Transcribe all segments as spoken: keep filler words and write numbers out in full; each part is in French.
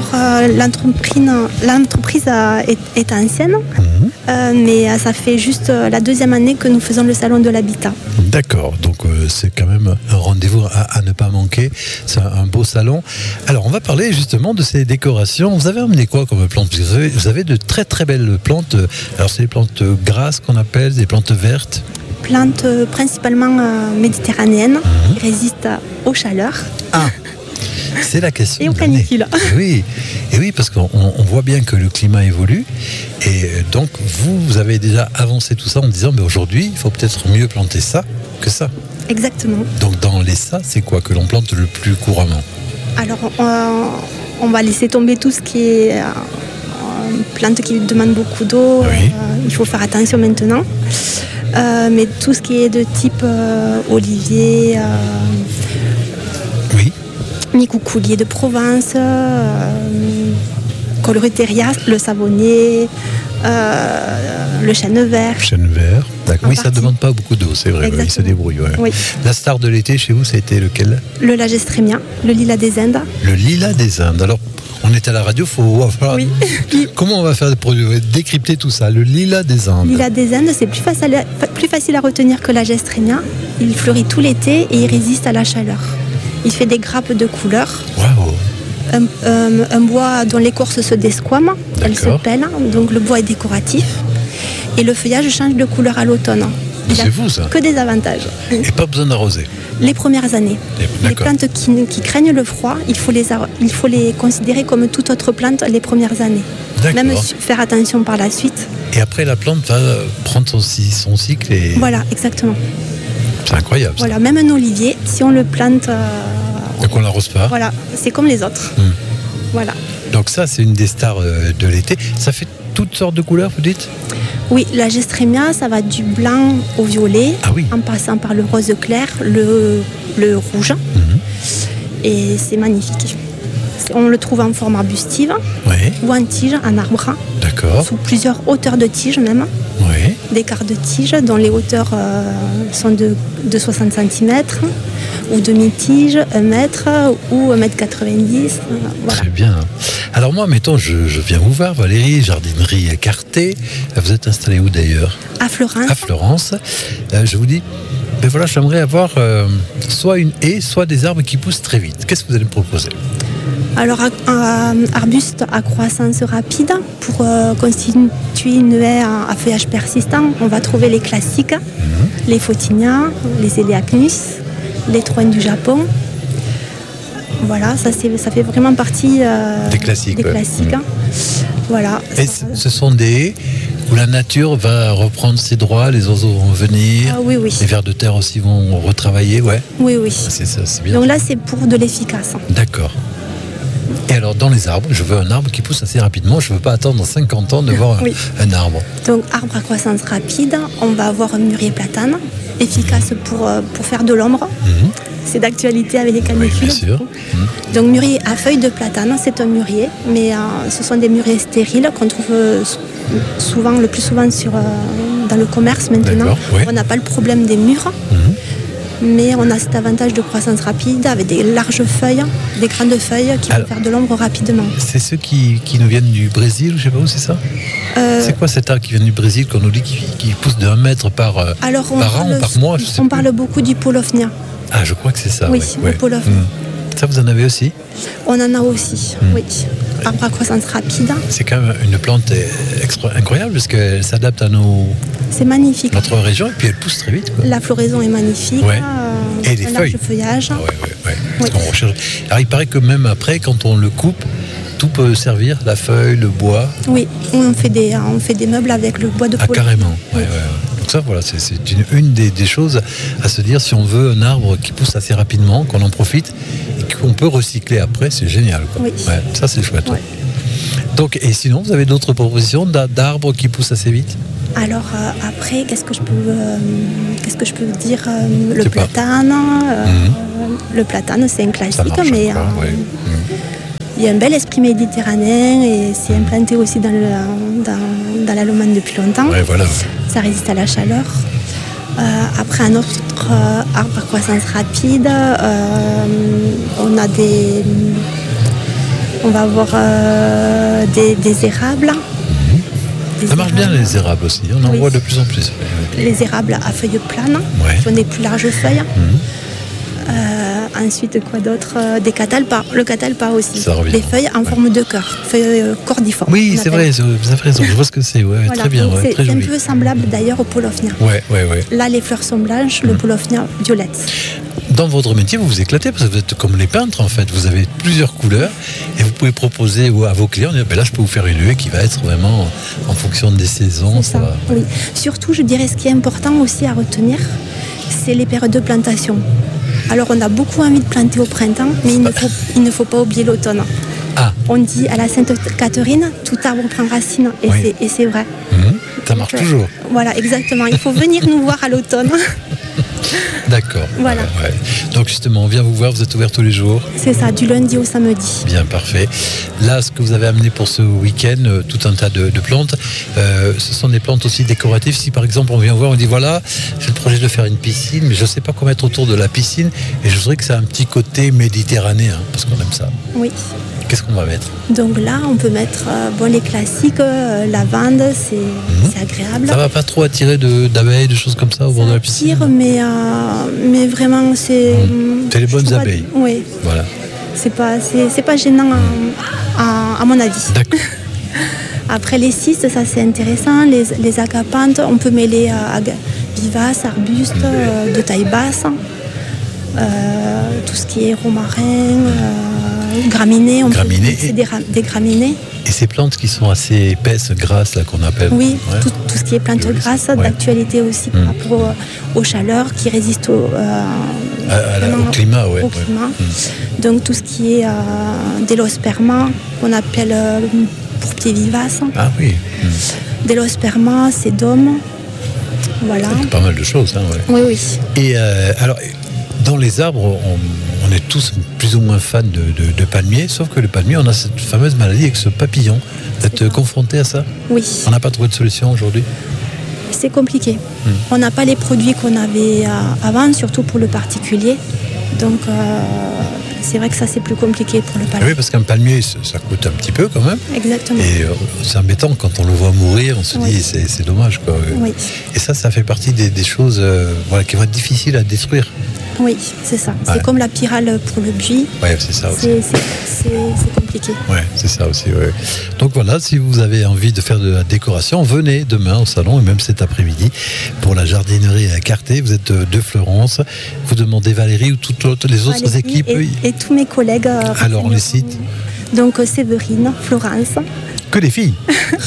Alors, euh, l'entreprise, l'entreprise euh, est, est ancienne, mmh. euh, mais euh, ça fait juste euh, la deuxième année que nous faisons le salon de l'habitat. D'accord, donc euh, c'est quand même un rendez-vous à, à ne pas manquer. C'est un, un beau salon. Alors, on va parler justement de ces décorations. Vous avez amené quoi comme plantes? Parce que vous avez, vous avez de très très belles plantes. Alors, c'est des plantes grasses qu'on appelle, des plantes vertes. Plantes euh, principalement euh, méditerranéennes, mmh. qui résistent aux chaleurs. Ah. C'est la question. Et aux canicules. Et oui, et oui, parce qu'on on voit bien que le climat évolue. Et donc, vous, vous avez déjà avancé tout ça en disant, mais aujourd'hui, il faut peut-être mieux planter ça que ça. Exactement. Donc, dans les ça, c'est quoi que l'on plante le plus couramment? Alors, on, on va laisser tomber tout ce qui est euh, plantes qui demandent beaucoup d'eau. Oui. Euh, il faut faire attention maintenant. Euh, mais tout ce qui est de type euh, olivier... Euh, oui. Micoucoulier de Provence, euh, Coloreteria, le savonnier, euh, le chêne vert. Chêne vert, d'accord. Oui, partie. Ça ne demande pas beaucoup d'eau, c'est vrai, il se débrouille. Ouais. Oui. La star de l'été chez vous, ça a été lequel? Le Lagestrémia, le lilas des Indes. Le lilas des Indes. Alors, on est à la radio, il faut falloir... Oui. Comment on va faire pour décrypter tout ça? Le lilas des Indes. Le lilas des Indes, c'est plus facile, à, plus facile à retenir que la Lagestrémia. Il fleurit tout l'été et il résiste à la chaleur. Il fait des grappes de couleurs. Waouh. Un, un, un bois dont l'écorce se desquame, elle se pèle, donc le bois est décoratif. Et le feuillage change de couleur à l'automne. Il c'est fou ça. Que des avantages. Et pas besoin d'arroser. Les premières années. Les, les plantes qui, qui craignent le froid, il faut, les, il faut les considérer comme toute autre plante les premières années. D'accord. Même faire attention par la suite. Et après la plante va prendre son, son cycle et... Voilà, exactement. C'est incroyable. Voilà, même un olivier, si on le plante... Euh, Donc on l'arrose pas. Voilà, c'est comme les autres. Mmh. Voilà. Donc ça, c'est une des stars de l'été. Ça fait toutes sortes de couleurs, vous dites? Oui, la Lagestrémia, ça va du blanc au violet, ah oui. en passant par le rose clair, le, le rouge. Mmh. Et c'est magnifique. On le trouve en forme arbustive, oui. ou en tige, en arbre. D'accord. Sous plusieurs hauteurs de tiges même. Oui. D'écart de tige dont les hauteurs euh, sont de, de soixante centimètres, ou demi-tige, un mètre, ou un mètre quatre-vingt-dix. Voilà. Très bien. Alors moi, mettons, je, je viens vous voir, Valérie, jardinerie Carté. Vous êtes installée où d'ailleurs? À Florence. À Florence. Euh, je vous dis, ben voilà, j'aimerais avoir euh, soit une haie, soit des arbres qui poussent très vite. Qu'est-ce que vous allez me proposer? Alors, un arbuste à croissance rapide, pour euh, constituer une haie à, à feuillage persistant, on va trouver les classiques, mmh. les Photinia, les Eleacnus, les troènes du Japon. Voilà, ça, c'est, ça fait vraiment partie euh, des classiques. Des ouais. classiques. Mmh. Voilà. Et ça, ce sont des haies où la nature va reprendre ses droits, les oiseaux vont venir, ah, oui, oui. les vers de terre aussi vont retravailler, ouais. Oui, oui. C'est ça, c'est bien. Donc là, c'est pour de l'efficace. D'accord. Et alors, dans les arbres, je veux un arbre qui pousse assez rapidement. Je ne veux pas attendre cinquante ans de voir oui. un, un arbre. Donc, arbre à croissance rapide, on va avoir un mûrier platane, efficace mmh. pour, pour faire de l'ombre. Mmh. C'est d'actualité avec les canicules. Oui, bien sûr. Mmh. Donc, mûrier à feuilles de platane, c'est un mûrier, mais euh, ce sont des mûriers stériles qu'on trouve euh, souvent, le plus souvent sur, euh, dans le commerce maintenant. Oui. On n'a pas le problème des mûres. Mmh. Mais on a cet avantage de croissance rapide avec des larges feuilles, des grandes feuilles qui Alors, vont faire de l'ombre rapidement. C'est ceux qui, qui nous viennent du Brésil, je ne sais pas où c'est ça euh, C'est quoi cet arbre qui vient du Brésil qu'on nous dit qui, qui pousse d'un mètre par, Alors on par an ou par mois je sais On plus. parle beaucoup du Polofnia. Ah, je crois que c'est ça. Oui, ouais, le ouais. Polofnia. Mmh. Ça, vous en avez aussi? On en a aussi, mmh. oui. Arbre à croissance rapide. C'est quand même une plante extra- incroyable parce qu'elle s'adapte à nos... C'est magnifique. Notre région et puis elle pousse très vite. Quoi. La floraison est magnifique. Ouais. Euh, et les un feuilles. large feuillage. Ah ouais, ouais, ouais. Oui. On recherche... Alors il paraît que même après, quand on le coupe, tout peut servir, la feuille, le bois. Oui, on fait des, on fait des meubles avec le bois de Ah, pôle. carrément, ouais, ouais, ouais. Donc ça, voilà, c'est, c'est une, une des, des choses à se dire, si on veut un arbre qui pousse assez rapidement, qu'on en profite et qu'on peut recycler après, c'est génial. Quoi. Oui. Ouais, ça, c'est chouette. Ouais. Donc, et sinon, vous avez d'autres propositions d'arbres qui poussent assez vite? Alors euh, après, qu'est-ce que je peux, euh, qu'est-ce que je peux dire euh, Le c'est platane. Euh, mmh. Le platane, c'est un classique, mais euh, ouais. mmh. il y a un bel esprit méditerranéen et c'est implanté aussi dans, le, dans, dans la Lomane depuis longtemps. Ouais, voilà. Ça résiste à la chaleur. Euh, après, un autre euh, arbre à croissance rapide, euh, on a des, On va avoir euh, des, des érables. Des Ça marche érables. bien les érables aussi, on en Oui. voit de plus en plus. Les érables à feuilles planes, Ouais. qui ont des plus larges feuilles. Mhm. Euh, ensuite, quoi d'autre? Euh, Des catalpas. Le catalpa aussi. Ça revient. Des feuilles en Ouais. forme de cœur, feuilles euh, cordiformes. Oui, on c'est appelle. vrai, vous avez raison, je vois ce que c'est, ouais, Voilà. très bien, Donc, ouais, c'est très c'est un joli. peu semblable d'ailleurs au polofnia. Ouais, ouais, ouais. Là, les fleurs sont blanches, le polofnia violette. Dans votre métier, vous vous éclatez parce que vous êtes comme les peintres en fait. Vous avez plusieurs couleurs et vous pouvez proposer à vos clients, dire, ben là je peux vous faire une huée qui va être vraiment en fonction des saisons. C'est ça, va- oui. Surtout, je dirais, ce qui est important aussi à retenir, c'est les périodes de plantation. Alors, on a beaucoup envie de planter au printemps, mais il ne faut, il ne faut pas oublier l'automne. Ah, On dit à la Sainte-Catherine, tout arbre prend racine, et Oui. c'est- et c'est vrai. mhm, ça marche Donc, euh, toujours. Voilà, exactement. Il faut venir nous voir à l'automne. D'accord. Voilà. Ouais, ouais. Donc justement, on vient vous voir, vous êtes ouvert tous les jours. C'est ça, du lundi au samedi. Bien, parfait. Là, ce que vous avez amené pour ce week-end, euh, tout un tas de, de plantes, euh, ce sont des plantes aussi décoratives. Si par exemple on vient voir, on dit voilà, j'ai le projet de faire une piscine, mais je ne sais pas quoi mettre autour de la piscine, et je voudrais que ça ait un petit côté méditerranéen, parce qu'on aime ça. Oui. Qu'est-ce qu'on va mettre? Donc là, on peut mettre euh, bon, les classiques, euh, lavande, c'est c'est agréable. Ça va pas trop attirer de- d'abeilles, de choses comme ça au bord de la piscine? Attire, mais, euh, mais vraiment, c'est. C'est les je bonnes trouve- abeilles. Oui, Voilà. c'est pas, c'est, c'est pas gênant à, à- à mon avis. D'accord. Après les cistes, ça c'est intéressant. Les, les agapantes, on peut mêler euh, aga- vivaces, arbustes, euh, de taille basse. Euh, tout ce qui est romarin, euh, graminées, on Graminées. peut c'est des, ra- des graminées. Et ces plantes qui sont assez épaisses, grasses, là, qu'on appelle. Oui, Ouais. tout, tout ce qui est plantes Joli, ça. grasses, Ouais. d'actualité aussi par Mm. rapport au- aux chaleurs, qui résistent au, euh, À- à la- vraiment au climat, ouais. au ouais. climat. Mm. Donc tout ce qui est euh, délosperma, qu'on appelle euh, pour pieds vivaces. Ah oui. Mm. Délosperma, sédum. Voilà. Pas mal de choses, hein, ouais. Oui, oui. Et euh, alors, dans les arbres, on, on est tous plus ou moins fans de, de, de palmiers, sauf que le palmier, on a cette fameuse maladie avec ce papillon. Vous êtes C'est ça. confronté à ça? Oui, On n'a pas trouvé de solution aujourd'hui? c'est compliqué. Mm. On n'a pas les produits qu'on avait euh, avant, surtout pour le particulier. Donc euh, c'est vrai que ça c'est plus compliqué pour le Ah palmier. oui, parce qu'un palmier, ça ça coûte un petit peu quand même. Exactement. Et euh, c'est embêtant quand on le voit mourir, on se Oui. dit c'est c'est dommage, quoi. Oui, Et ça, ça fait partie des, des choses euh, voilà, qui vont être difficiles à détruire. oui, c'est ça. Ouais. C'est comme la pyrale pour le buis. Ouais, c'est ça aussi. C'est c'est- c'est- c'est compliqué. Ouais, c'est ça aussi. Ouais. Donc voilà, si vous avez envie de faire de la décoration, venez demain au salon et même cet après-midi pour la jardinerie à Carté. Vous êtes de, de Florence. Vous demandez Valérie ou toutes l'autre- les autres Valérie équipes. Et, et tous mes collègues. euh, Alors, on les cite. Donc euh, Séverine, Florence, Que des filles,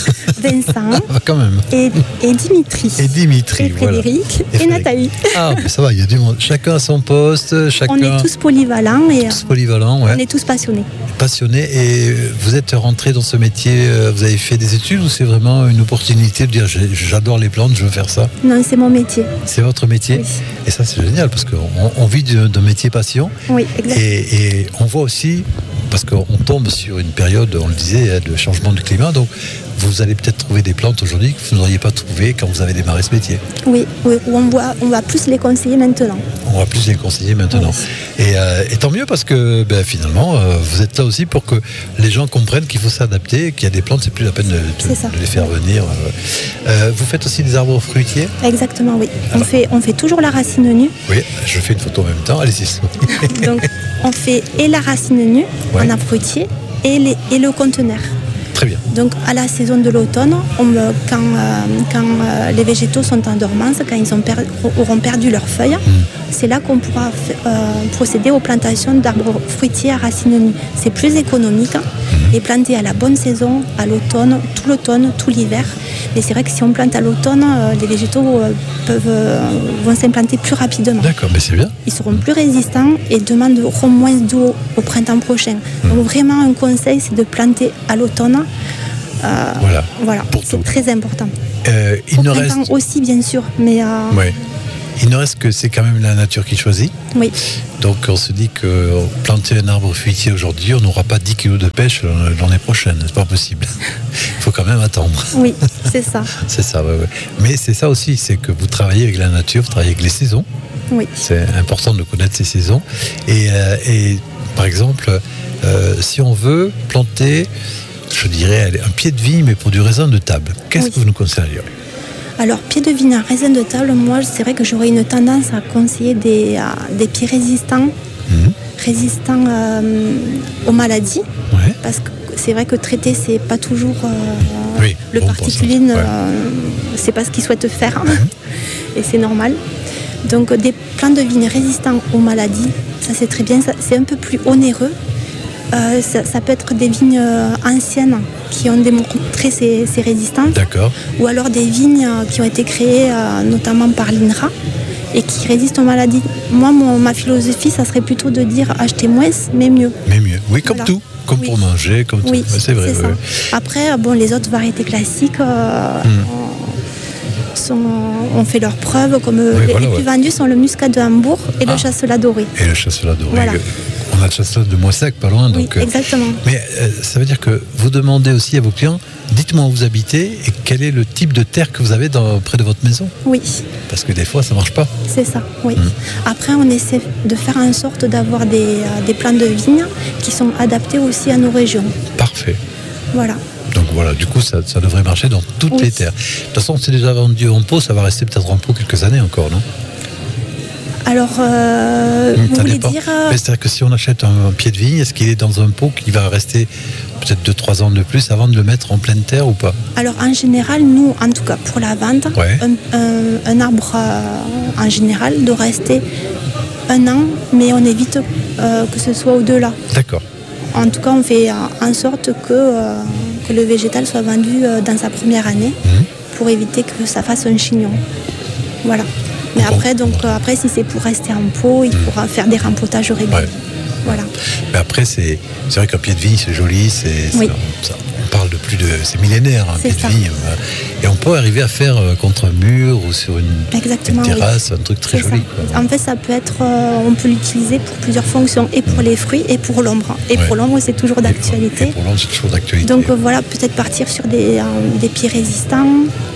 Vincent ah, quand même. et, et Dimitri. Et Dimitri, Et voilà. Frédéric Et et, Frédéric. Nathalie. Ah, mais ça va, il y a du monde. Chacun à son poste, chacun On est tous polyvalents et euh, tous polyvalents, ouais. on est tous passionnés. Passionné. Et vous êtes rentré dans ce métier, euh, vous avez fait des études ou c'est vraiment une opportunité de dire j'ai- j'adore les plantes, je veux faire ça? Non, c'est mon métier. C'est votre métier? Oui. Et ça, c'est génial parce qu'on on vit de- d'un métier passion. Oui, exactement. Et, et on voit aussi, parce qu'on tombe sur une période, on le disait, hein, de changement du climat, donc vous allez peut-être trouver des plantes aujourd'hui que vous n'auriez pas trouvées quand vous avez démarré ce métier. Oui, oui, on, voit, on va plus les conseiller maintenant. On va plus les conseiller maintenant. Et, euh, et tant mieux parce que ben, finalement, euh, vous êtes là aussi pour que les gens comprennent qu'il faut s'adapter, qu'il y a des plantes, c'est plus la peine de, de- C'est ça. de les faire venir. Euh, vous faites aussi des arbres fruitiers? Exactement, oui. On Alors. fait, on fait toujours la racine nue. Oui, je fais une photo en même temps. Allez-y. Donc, on fait et la racine nue Ouais. en arbre fruitier et, les, et le conteneur. Très bien. Donc, à la saison de l'automne, on me- quand, euh, quand euh, les végétaux sont en dormance, quand ils ont per- auront perdu leurs feuilles, c'est là qu'on pourra f- euh, procéder aux plantations d'arbres fruitiers à racines nues. C'est plus économique et planter à la bonne saison, à l'automne, tout l'automne, tout l'hiver. Mais c'est vrai que si on plante à l'automne, euh, les végétaux euh, peuvent, euh, vont s'implanter plus rapidement. D'accord, mais c'est bien. Ils seront plus résistants et demanderont moins d'eau au printemps prochain. Donc vraiment un conseil, c'est de planter à l'automne. Euh, Voilà. voilà, Pour c'est tout. très important. Euh, il Au ne printemps reste. aussi, bien sûr, mais euh, Ouais. Il ne reste que c'est quand même la nature qui choisit. oui, Donc on se dit que planter un arbre fruitier aujourd'hui, on n'aura pas dix kilos de pêche euh, l'année prochaine. C'est pas possible. Il faut quand même attendre. oui, c'est ça. C'est ça, ouais, ouais. Mais c'est ça aussi, c'est que vous travaillez avec la nature, vous travaillez avec les saisons. Oui, C'est important de connaître ces saisons. Et, euh, et par exemple, euh, si on veut planter, je dirais, un pied de vigne, mais pour du raisin de table, qu'est-ce Oui. que vous nous conseilleriez? Alors, pied de vigne à raisin de table, moi, c'est vrai que j'aurais une tendance à conseiller des, euh, des pieds résistants, Mhm. résistants euh, aux maladies, Ouais. parce que c'est vrai que traiter, c'est pas toujours euh, Oui, le bon pour particulier, ça. ne- Ouais. c'est pas ce qu'il souhaite faire, et c'est normal. Donc, des plants de vigne résistants aux maladies, ça c'est très bien, ça- c'est un peu plus onéreux. Euh, ça, ça peut être des vignes euh, anciennes qui ont démontré ces, ces résistances, D'accord. ou alors des vignes euh, qui ont été créées euh, notamment par l'I N R A et qui résistent aux maladies. Moi, mon- ma philosophie, ça serait plutôt de dire acheter moins, mais mieux. Mais mieux. Oui, comme Voilà. tout. Comme Oui. pour manger, comme tout. Oui, Ouais, c'est vrai. ça. ouais. Après, bon, les autres variétés classiques euh, Hmm. sont, ont fait leurs preuves. Comme euh, Oui, les, voilà, les plus ouais. vendus sont le muscat de Hambourg et Ah. le chasselas doré. Et le chasselas doré. Voilà. On a le chasselas de Moissac pas loin. Oui, Donc, euh, exactement. mais euh, ça veut dire que vous demandez aussi à vos clients, dites-moi où vous habitez et quel est le type de terre que vous avez dans, près de votre maison. Oui, Parce que des fois, ça marche pas. c'est ça. Oui. Hmm. Après, on essaie de faire en sorte d'avoir des, euh, des plants de vigne qui sont adaptés aussi à nos régions. Parfait. Voilà. Donc voilà, du coup, ça, ça devrait marcher dans toutes Oui. les terres. De toute façon, c'est déjà vendu en pot, ça va rester peut-être en pot quelques années encore, non? Alors, euh, Hmm, vous ça voulez dépend. dire... euh, Mais c'est-à-dire que si on achète un, un pied de vigne, est-ce qu'il est dans un pot qui va rester peut-être deux trois ans de plus avant de le mettre en pleine terre ou pas? Alors en général, nous, en tout cas pour la vente, Ouais. un, un- un arbre euh, en général doit rester un an, mais on évite euh, que ce soit au-delà. D'accord. En tout cas, on fait euh, en sorte que, euh, que le végétal soit vendu euh, dans sa première année Mhm. pour éviter que ça fasse un chignon. Voilà. Mais Donc, après, on- donc, euh, après, si c'est pour rester en pot, il faudra faire des rempotages réguliers. Ouais. Voilà. Mais après, c'est c'est vrai qu'un pied de vigne, c'est joli, c'est Oui. ça- ça- on parle de plus de, c'est millénaire, un C'est pied ça. de vigne, euh, et on peut arriver à faire euh, contre un mur ou sur une, Exactement, une oui. terrasse, un truc très C'est joli. ça. quoi. En fait, ça peut être, euh, on peut l'utiliser pour plusieurs fonctions, et pour les fruits et pour l'ombre. Et Ouais. pour l'ombre, c'est toujours Et pour- d'actualité. Et pour l'ombre, c'est toujours d'actualité. Donc euh, voilà, peut-être partir sur des, euh, des pieds résistants,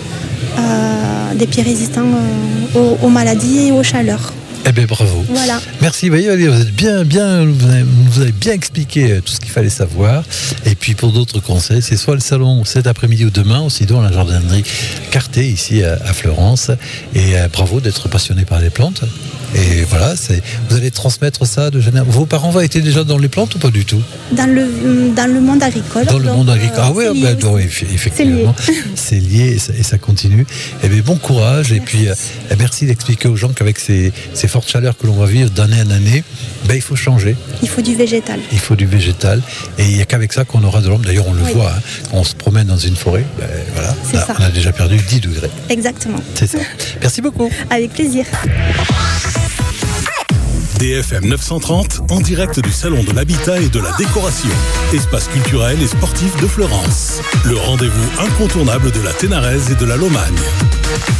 euh, des pieds résistants euh, aux, aux maladies et aux chaleurs. Eh bien, bravo. Voilà. Merci, vous voyez, vous êtes bien, bien, vous avez, vous avez bien expliqué tout ce qu'il fallait savoir. Et puis pour d'autres conseils, c'est soit le salon cet après-midi ou demain, ou sinon la jardinerie Carté ici à, à Fleurance. Et euh, bravo d'être passionné par les plantes. Et voilà, c'est, vous allez transmettre ça de génération. Vos parents étaient déjà dans les plantes ou pas du tout? Dans le, dans le monde agricole. Dans le donc, monde agricole. euh, Ah oui, c'est lié ben, aussi. non, eff- effectivement, c'est lié et ça, et ça continue. Eh bien, bon courage et puis euh, merci d'expliquer aux gens qu'avec ces, ces fortes chaleurs que l'on va vivre d'année en année, ben, il faut changer. Il faut du végétal. Il faut du végétal et il n'y a qu'avec ça qu'on aura de l'ombre. D'ailleurs, on le Oui. voit, hein, quand on se promène dans une forêt, ben, voilà, C'est là, ça. on a déjà perdu dix degrés. Exactement. C'est ça. Merci beaucoup. Avec plaisir. D F M neuf cent trente, en direct du Salon de l'Habitat et de la Décoration. Espace culturel et sportif de Fleurance. Le rendez-vous incontournable de la Ténaraise et de la Lomagne.